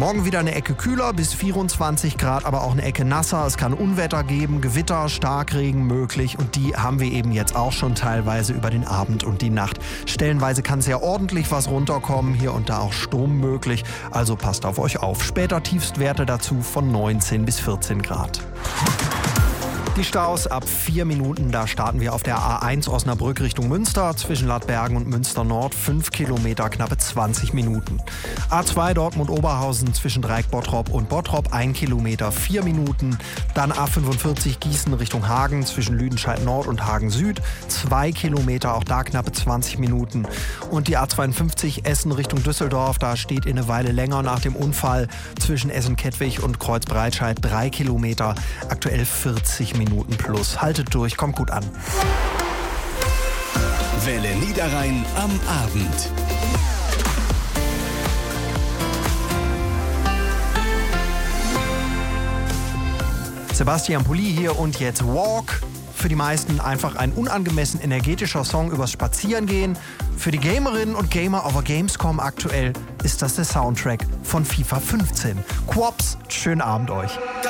Morgen wieder eine Ecke kühler, bis 24 Grad, aber auch eine Ecke nasser. Es kann Unwetter geben, Gewitter, Starkregen möglich und die haben wir eben jetzt auch schon teilweise über den Abend und die Nacht. Stellenweise kann sehr ordentlich was runterkommen, hier und da auch Sturm möglich, also passt auf euch auf. Später Tiefstwerte dazu von 19 bis 14 Grad. Die Staus ab 4 Minuten, da starten wir auf der A1 Osnabrück Richtung Münster, zwischen Ladbergen und Münster Nord, 5 Kilometer, knappe 20 Minuten. A2 Dortmund-Oberhausen zwischen Dreieck-Bottrop und Bottrop, 1 Kilometer, 4 Minuten. Dann A45 Gießen Richtung Hagen, zwischen Lüdenscheid Nord und Hagen Süd, 2 Kilometer, auch da knappe 20 Minuten. Und die A52 Essen Richtung Düsseldorf, da steht eine Weile länger nach dem Unfall zwischen Essen-Kettwig und Kreuzbreitscheid, 3 Kilometer, aktuell 40 Minuten plus. Haltet durch, kommt gut an. Welle Niederrhein am Abend. Sebastian Pulli hier und jetzt Walk. Für die meisten einfach ein unangemessen energetischer Song übers Spazierengehen. Für die Gamerinnen und Gamer auf der Gamescom aktuell ist das der Soundtrack von FIFA 15. Quops, schönen Abend euch.